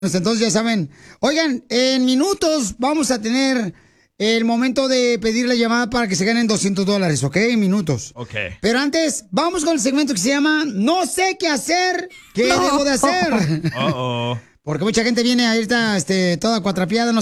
Entonces ya saben, oigan, en minutos vamos a tener el momento de pedir la llamada para que se ganen $200, ¿ok? En minutos. Ok. Pero antes, vamos con el segmento que se llama No sé qué hacer, ¿qué debo de hacer? Uh-oh. Porque mucha gente viene ahorita toda cuatrapeada, no